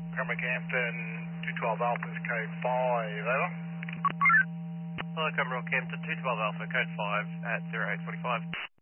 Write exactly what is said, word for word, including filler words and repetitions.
Montgomery Campton, two twelve Alpha is code five, over. Hello, Cameron Campton, two twelve Alpha, code five at zero eight forty-five.